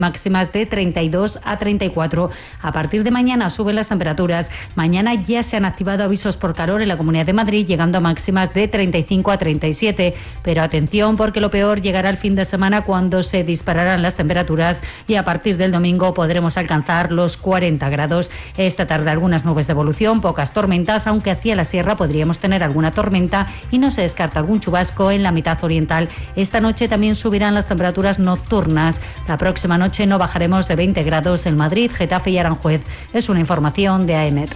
máximas de 32 a 34. A partir de mañana suben las temperaturas. Mañana ya se han activado avisos por calor en la Comunidad de Madrid, llegando a máximas de 35 a 37. Pero atención, porque lo peor llegará el fin de semana, cuando se dispararán las temperaturas y a partir del domingo podremos alcanzar los 40 grados. Esta tarde algunas nubes de evolución, pocas tormentas, aunque hacia la sierra podríamos tener alguna tormenta y no se descarta algún chubasco en la mitad oriental. Esta noche también subirán las temperaturas nocturnas. La próxima noche no bajaremos de 20 grados en Madrid, Getafe y Aranjuez. Es una información de AEMET.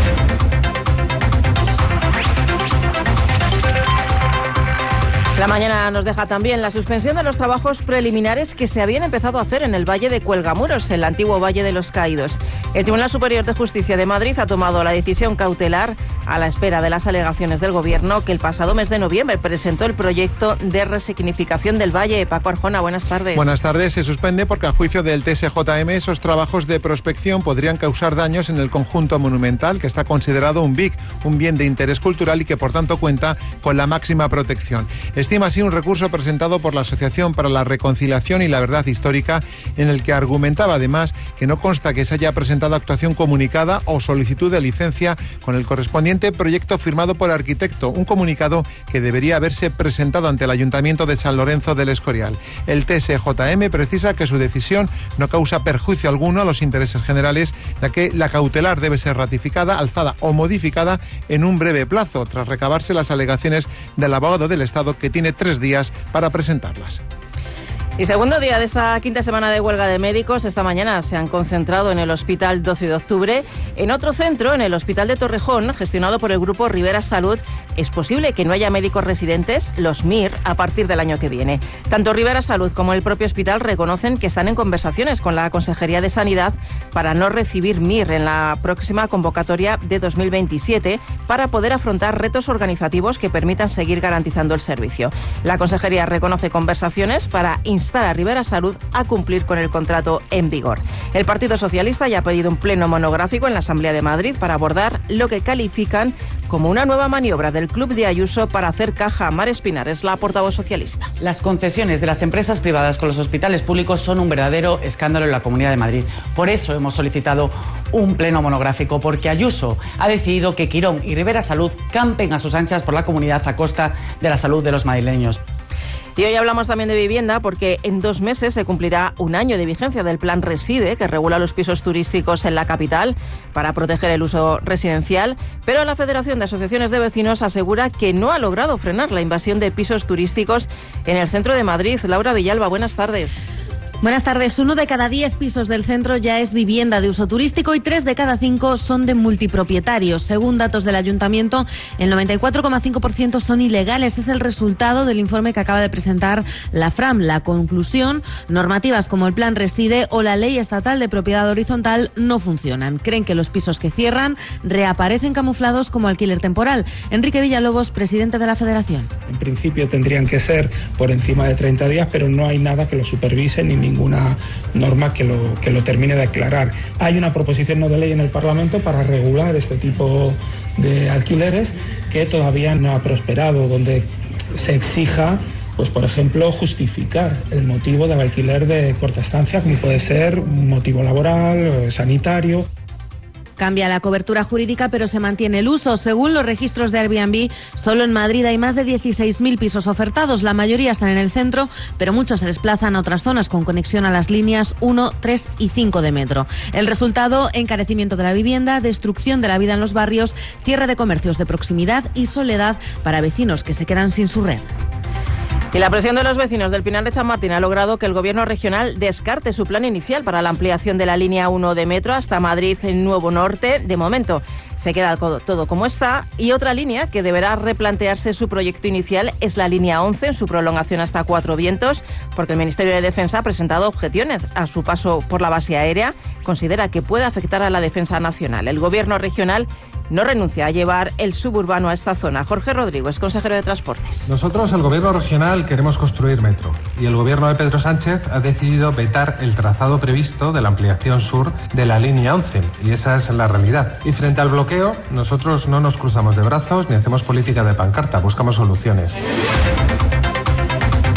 La mañana nos deja también la suspensión de los trabajos preliminares que se habían empezado a hacer en el Valle de Cuelgamuros, el antiguo Valle de los Caídos. El Tribunal Superior de Justicia de Madrid ha tomado la decisión cautelar a la espera de las alegaciones del Gobierno, que el pasado mes de noviembre presentó el proyecto de resignificación del valle. Paco Arjona, buenas tardes. Buenas tardes. Se suspende porque, a juicio del TSJM, esos trabajos de prospección podrían causar daños en el conjunto monumental, que está considerado un BIC, un bien de interés cultural, y que por tanto cuenta con la máxima protección. Estima así un recurso presentado por la Asociación para la Reconciliación y la Verdad Histórica, en el que argumentaba además que no consta que se haya presentado actuación comunicada o solicitud de licencia con el correspondiente proyecto firmado por arquitecto, un comunicado que debería haberse presentado ante el Ayuntamiento de San Lorenzo del Escorial. El TSJM precisa que su decisión no causa perjuicio alguno a los intereses generales, ya que la cautelar debe ser ratificada, alzada o modificada en un breve plazo, tras recabarse las alegaciones del abogado del Estado, que tiene 3 días para presentarlas. Y segundo día de esta quinta semana de huelga de médicos. Esta mañana se han concentrado en el Hospital 12 de Octubre. En otro centro, en el Hospital de Torrejón, gestionado por el grupo Rivera Salud, es posible que no haya médicos residentes, los MIR, a partir del año que viene. Tanto Rivera Salud como el propio hospital reconocen que están en conversaciones con la Consejería de Sanidad para no recibir MIR en la próxima convocatoria de 2027, para poder afrontar retos organizativos que permitan seguir garantizando el servicio. La Consejería reconoce conversaciones para instar a Rivera Salud a cumplir con el contrato en vigor. El Partido Socialista ya ha pedido un pleno monográfico en la Asamblea de Madrid para abordar lo que califican como una nueva maniobra del Club de Ayuso para hacer caja. Mar Espinar es la portavoz socialista. Las concesiones de las empresas privadas con los hospitales públicos son un verdadero escándalo en la Comunidad de Madrid. Por eso hemos solicitado un pleno monográfico, porque Ayuso ha decidido que Quirón y Rivera Salud campen a sus anchas por la comunidad a costa de la salud de los madrileños. Y hoy hablamos también de vivienda, porque en 2 meses se cumplirá 1 año de vigencia del Plan Reside, que regula los pisos turísticos en la capital para proteger el uso residencial. Pero la Federación de Asociaciones de Vecinos asegura que no ha logrado frenar la invasión de pisos turísticos en el centro de Madrid. Laura Villalba, buenas tardes. Buenas tardes. 1 de cada 10 pisos del centro ya es vivienda de uso turístico y 3 de cada 5 son de multipropietarios. Según datos del Ayuntamiento, el 94,5% son ilegales. Es el resultado del informe que acaba de presentar la FRAM. La conclusión: normativas como el Plan Reside o la Ley Estatal de Propiedad Horizontal no funcionan. Creen que los pisos que cierran reaparecen camuflados como alquiler temporal. Enrique Villalobos, presidente de la Federación. En principio tendrían que ser por encima de 30 días, pero no hay nada que lo supervise ni ninguna norma que lo termine de aclarar. Hay una proposición no de ley en el Parlamento para regular este tipo de alquileres que todavía no ha prosperado, donde se exija, pues por ejemplo, justificar el motivo del alquiler de corta estancia, como puede ser un motivo laboral, sanitario. Cambia la cobertura jurídica, pero se mantiene el uso. Según los registros de Airbnb, solo en Madrid hay más de 16.000 pisos ofertados. La mayoría están en el centro, pero muchos se desplazan a otras zonas con conexión a las líneas 1, 3 y 5 de metro. El resultado: encarecimiento de la vivienda, destrucción de la vida en los barrios, cierre de comercios de proximidad y soledad para vecinos que se quedan sin su red. Y la presión de los vecinos del Pinar de Chamartín ha logrado que el Gobierno regional descarte su plan inicial para la ampliación de la línea 1 de metro hasta Madrid en Nuevo Norte. De momento se queda todo como está, y otra línea que deberá replantearse su proyecto inicial es la línea 11 en su prolongación hasta Cuatro Vientos, porque el Ministerio de Defensa ha presentado objeciones a su paso por la base aérea. Considera que puede afectar a la defensa nacional. El Gobierno regional no renuncia a llevar el suburbano a esta zona. Jorge Rodrigo es consejero de Transportes. Nosotros, el Gobierno regional, queremos construir metro, y el Gobierno de Pedro Sánchez ha decidido vetar el trazado previsto de la ampliación sur de la línea 11, y esa es la realidad. Y frente al bloqueo, nosotros no nos cruzamos de brazos ni hacemos política de pancarta, buscamos soluciones.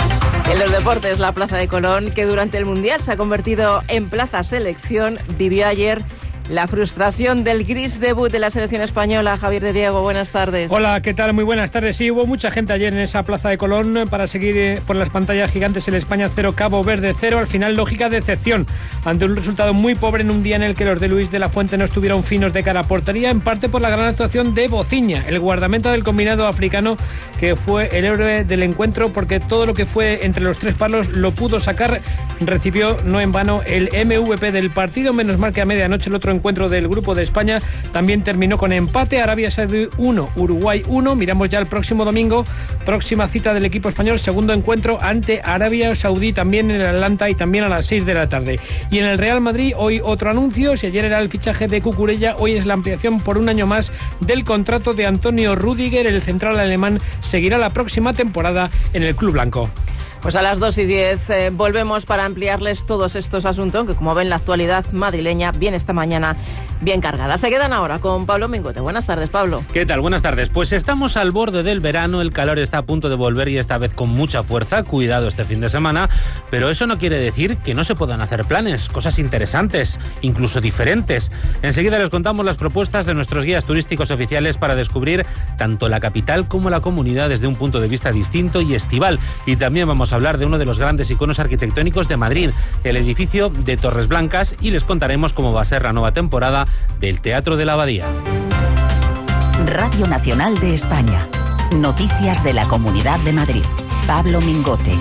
En los deportes, la Plaza de Colón, que durante el Mundial se ha convertido en plaza selección, vivió ayer la frustración del gris debut de la selección española. Javier de Diego, buenas tardes. Hola, ¿qué tal? Muy buenas tardes. Sí, hubo mucha gente ayer en esa Plaza de Colón para seguir por las pantallas gigantes el España 0, Cabo Verde 0. Al final, lógica decepción ante un resultado muy pobre en un día en el que los de Luis de la Fuente no estuvieron finos de cara a portería, en parte por la gran actuación de Bociña, el guardameta del combinado africano, que fue el héroe del encuentro porque todo lo que fue entre los tres palos lo pudo sacar. Recibió, no en vano, el MVP del partido. Menos mal que a medianoche el otro encuentro del Grupo de España también terminó con empate. Arabia Saudí 1, Uruguay 1. Miramos ya el próximo domingo, próxima cita del equipo español, segundo encuentro ante Arabia Saudí, también en el Atlanta y también a las 6 de la tarde. Y en el Real Madrid, hoy otro anuncio. Si ayer era el fichaje de Cucurella, hoy es la ampliación por un año más del contrato de Antonio Rüdiger. El central alemán seguirá la próxima temporada en el club blanco. Pues a las 2:10 volvemos para ampliarles todos estos asuntos que, como ven, la actualidad madrileña viene esta mañana bien cargada. Se quedan ahora con Pablo Mingote. Buenas tardes, Pablo. ¿Qué tal? Buenas tardes. Pues estamos al borde del verano, el calor está a punto de volver y esta vez con mucha fuerza. Cuidado este fin de semana, pero eso no quiere decir que no se puedan hacer planes, cosas interesantes, incluso diferentes. Enseguida les contamos las propuestas de nuestros guías turísticos oficiales para descubrir tanto la capital como la comunidad desde un punto de vista distinto y estival. Y también vamos a hablar de uno de los grandes iconos arquitectónicos de Madrid, el edificio de Torres Blancas, y les contaremos cómo va a ser la nueva temporada del Teatro de la Abadía. Radio Nacional de España. Noticias de la Comunidad de Madrid. Pablo Mingote.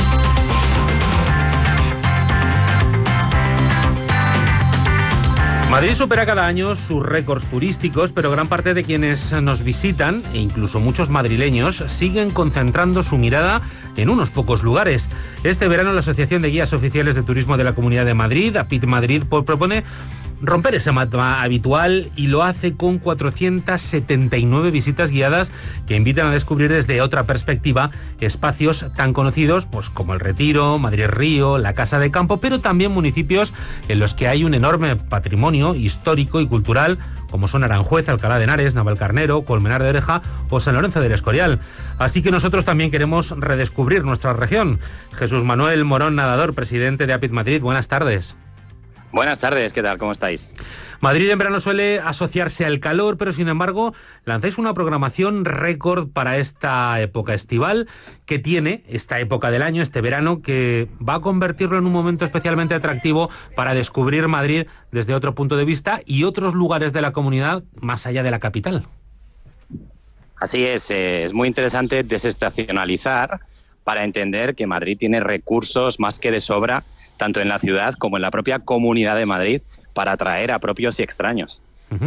Madrid supera cada año sus récords turísticos, pero gran parte de quienes nos visitan, e incluso muchos madrileños, siguen concentrando su mirada en unos pocos lugares. Este verano la Asociación de Guías Oficiales de Turismo de la Comunidad de Madrid, APIT Madrid, propone romper ese mapa habitual y lo hace con 479 visitas guiadas que invitan a descubrir desde otra perspectiva espacios tan conocidos pues como el Retiro, Madrid Río, la Casa de Campo, pero también municipios en los que hay un enorme patrimonio histórico y cultural como son Aranjuez, Alcalá de Henares, Navalcarnero, Colmenar de Oreja o San Lorenzo del Escorial. Así que nosotros también queremos redescubrir nuestra región. Jesús Manuel Morón Nadador, presidente de APIT Madrid, buenas tardes. Buenas tardes, ¿qué tal? ¿Cómo estáis? Madrid en verano suele asociarse al calor, pero sin embargo lanzáis una programación récord para esta época estival que tiene esta época del año, este verano, que va a convertirlo en un momento especialmente atractivo para descubrir Madrid desde otro punto de vista y otros lugares de la comunidad más allá de la capital. Así es muy interesante desestacionalizar para entender que Madrid tiene recursos más que de sobra, tanto en la ciudad como en la propia Comunidad de Madrid, para atraer a propios y extraños.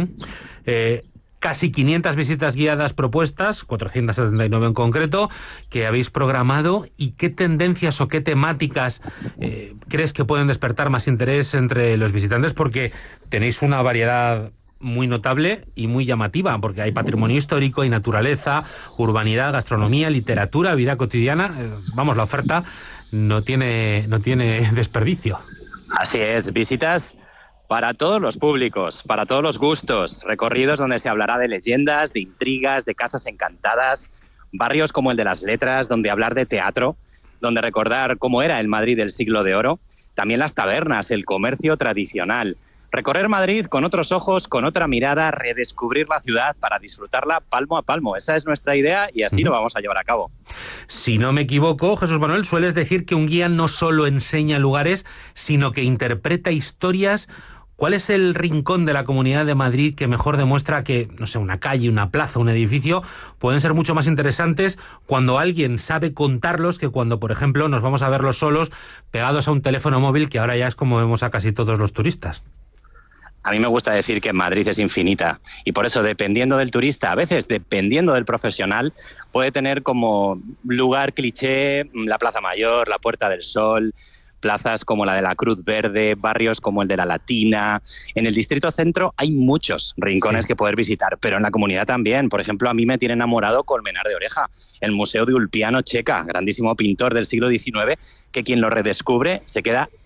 Casi 500 visitas guiadas propuestas, 479 en concreto, que habéis programado. ¿Y qué tendencias o qué temáticas crees que pueden despertar más interés entre los visitantes? Porque tenéis una variedad muy notable y muy llamativa, porque hay patrimonio histórico, hay naturaleza, urbanidad, gastronomía, literatura, vida cotidiana. Vamos, la oferta no tiene desperdicio. Así es, visitas para todos los públicos, para todos los gustos, recorridos donde se hablará de leyendas, de intrigas, de casas encantadas, barrios como el de las Letras, donde hablar de teatro, donde recordar cómo era el Madrid del siglo de oro, también las tabernas, el comercio tradicional. Recorrer Madrid con otros ojos, con otra mirada, redescubrir la ciudad para disfrutarla palmo a palmo. Esa es nuestra idea y así lo vamos a llevar a cabo. Si no me equivoco, Jesús Manuel, sueles decir que un guía no solo enseña lugares, sino que interpreta historias. ¿Cuál es el rincón de la Comunidad de Madrid que mejor demuestra que, no sé, una calle, una plaza, un edificio pueden ser mucho más interesantes cuando alguien sabe contarlos que cuando, por ejemplo, nos vamos a verlos solos pegados a un teléfono móvil, que ahora ya es como vemos a casi todos los turistas? A mí me gusta decir que Madrid es infinita y por eso, dependiendo del turista, a veces dependiendo del profesional, puede tener como lugar cliché la Plaza Mayor, la Puerta del Sol, plazas como la de la Cruz Verde, barrios como el de la Latina. En el Distrito Centro hay muchos rincones que poder visitar, pero en la comunidad también. Por ejemplo, a mí me tiene enamorado Colmenar de Oreja, el Museo de Ulpiano Checa, grandísimo pintor del siglo XIX, que quien lo redescubre se queda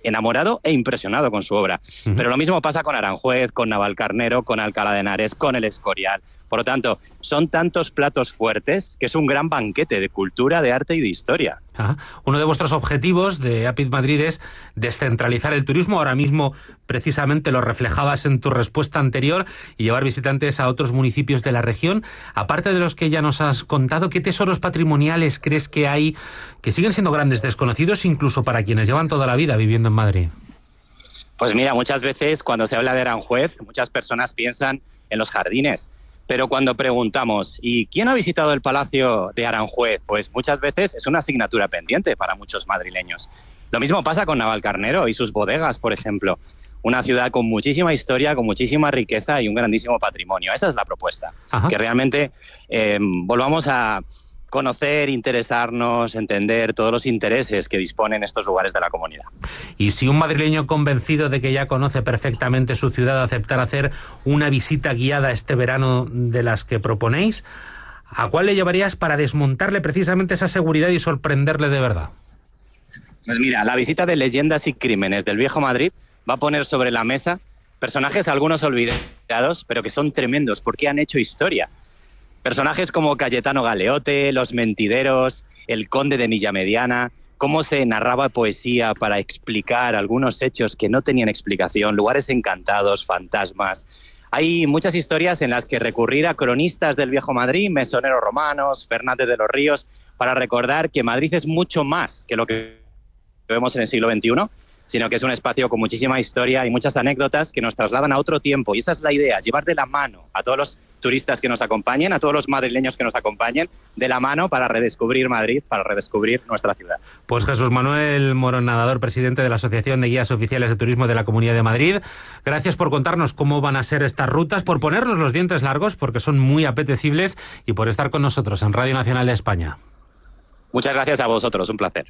enamorado e impresionado con su obra. Pero lo mismo pasa con Aranjuez, con Navalcarnero, con Alcalá de Henares, con El Escorial. Por lo tanto, son tantos platos fuertes que es un gran banquete de cultura, de arte y de historia. Uno de vuestros objetivos de APID Madrid es descentralizar el turismo. Ahora mismo, precisamente, lo reflejabas en tu respuesta anterior, y llevar visitantes a otros municipios de la región. Aparte de los que ya nos has contado, ¿qué tesoros patrimoniales crees que hay que siguen siendo grandes desconocidos, incluso para quienes llevan toda la vida viviendo en Madrid? Pues mira, muchas veces cuando se habla de Aranjuez, muchas personas piensan en los jardines. Pero cuando preguntamos, ¿y quién ha visitado el Palacio de Aranjuez? Pues muchas veces es una asignatura pendiente para muchos madrileños. Lo mismo pasa con Navalcarnero y sus bodegas, por ejemplo. Una ciudad con muchísima historia, con muchísima riqueza y un grandísimo patrimonio. Esa es la propuesta. Que realmente volvamos a conocer, interesarnos, entender todos los intereses que disponen estos lugares de la comunidad. Y si un madrileño convencido de que ya conoce perfectamente su ciudad aceptara hacer una visita guiada este verano de las que proponéis, ¿a cuál le llevarías para desmontarle precisamente esa seguridad y sorprenderle de verdad? Pues mira, la visita de Leyendas y Crímenes del Viejo Madrid va a poner sobre la mesa personajes algunos olvidados, pero que son tremendos porque han hecho historia. Personajes como Cayetano Galeote, Los Mentideros, el Conde de Millamediana, cómo se narraba poesía para explicar algunos hechos que no tenían explicación, lugares encantados, fantasmas. Hay muchas historias en las que recurrir a cronistas del Viejo Madrid, mesoneros romanos, Fernández de los Ríos, para recordar que Madrid es mucho más que lo que vemos en el siglo XXI, sino que es un espacio con muchísima historia y muchas anécdotas que nos trasladan a otro tiempo. Y esa es la idea, llevar de la mano a todos los turistas que nos acompañen, a todos los madrileños que nos acompañen, de la mano para redescubrir Madrid, para redescubrir nuestra ciudad. Pues Jesús Manuel Morón Nadador, presidente de la Asociación de Guías Oficiales de Turismo de la Comunidad de Madrid, gracias por contarnos cómo van a ser estas rutas, por ponernos los dientes largos, porque son muy apetecibles, y por estar con nosotros en Radio Nacional de España. Muchas gracias a vosotros, un placer.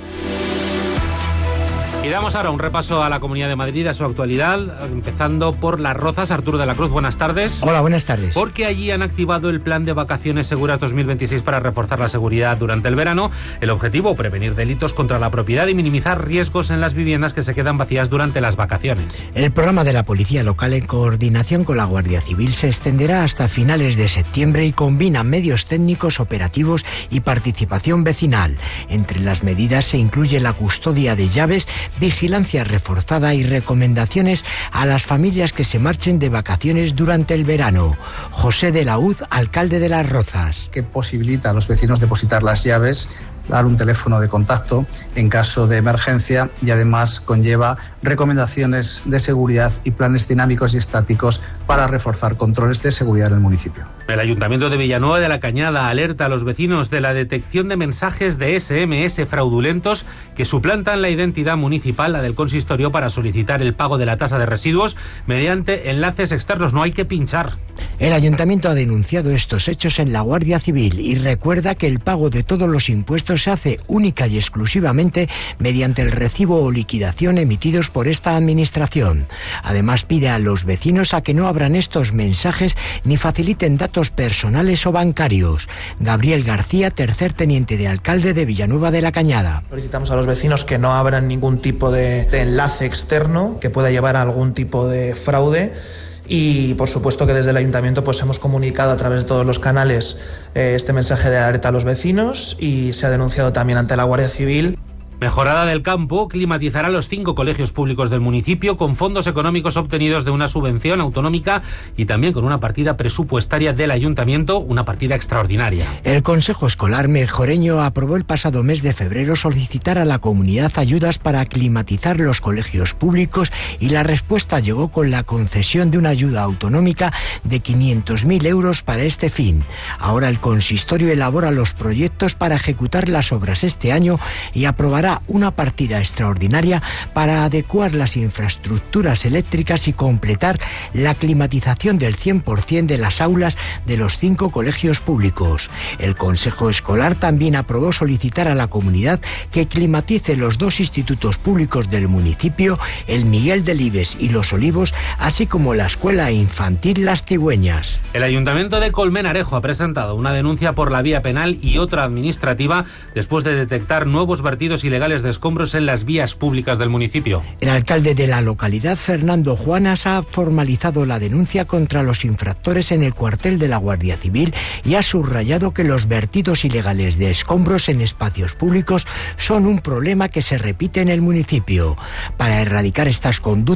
Y damos ahora un repaso a la Comunidad de Madrid, a su actualidad, empezando por Las Rozas. Arturo de la Cruz, buenas tardes. Hola, buenas tardes. Porque allí han activado el Plan de Vacaciones Seguras 2026 para reforzar la seguridad durante el verano. El objetivo, prevenir delitos contra la propiedad y minimizar riesgos en las viviendas que se quedan vacías durante las vacaciones. El programa de la Policía Local, en coordinación con la Guardia Civil, se extenderá hasta finales de septiembre y combina medios técnicos, operativos y participación vecinal. Entre las medidas se incluye la custodia de llaves, vigilancia reforzada y recomendaciones a las familias que se marchen de vacaciones durante el verano. José de la Hoz, alcalde de Las Rozas. Que posibilita a los vecinos depositar las llaves, dar un teléfono de contacto en caso de emergencia, y además conlleva recomendaciones de seguridad y planes dinámicos y estáticos para reforzar controles de seguridad en el municipio. El Ayuntamiento de Villanueva de la Cañada alerta a los vecinos de la detección de mensajes de SMS fraudulentos que suplantan la identidad municipal, la del consistorio, para solicitar el pago de la tasa de residuos mediante enlaces externos. No hay que pinchar. El Ayuntamiento ha denunciado estos hechos en la Guardia Civil y recuerda que el pago de todos los impuestos se hace única y exclusivamente mediante el recibo o liquidación emitidos por esta administración. Además, pide a los vecinos a que no abran estos mensajes ni faciliten datos personales o bancarios. Gabriel García, tercer teniente de alcalde de Villanueva de la Cañada. Solicitamos a los vecinos que no abran ningún tipo de enlace externo que pueda llevar a algún tipo de fraude. Y por supuesto que desde el Ayuntamiento pues hemos comunicado a través de todos los canales este mensaje de alerta a los vecinos, y se ha denunciado también ante la Guardia Civil. Mejorada del Campo climatizará los 5 colegios públicos del municipio con fondos económicos obtenidos de una subvención autonómica y también con una partida presupuestaria del Ayuntamiento, una partida extraordinaria. El Consejo Escolar Mejoreño aprobó el pasado mes de febrero solicitar a la comunidad ayudas para climatizar los colegios públicos, y la respuesta llegó con la concesión de una ayuda autonómica de 500.000 euros para este fin. Ahora el consistorio elabora los proyectos para ejecutar las obras este año y aprobará una partida extraordinaria para adecuar las infraestructuras eléctricas y completar la climatización del 100% de las aulas de los 5 colegios públicos. El Consejo Escolar también aprobó solicitar a la comunidad que climatice los 2 institutos públicos del municipio, el Miguel Delibes y Los Olivos, así como la Escuela Infantil Las Cigüeñas. El Ayuntamiento de Colmenarejo ha presentado una denuncia por la vía penal y otra administrativa después de detectar nuevos vertidos ilegales ilegales de escombros en las vías públicas del municipio. El alcalde de la localidad, Fernando Juanas, ha formalizado la denuncia contra los infractores en el cuartel de la Guardia Civil y ha subrayado que los vertidos ilegales de escombros en espacios públicos son un problema que se repite en el municipio. Para erradicar estas conductas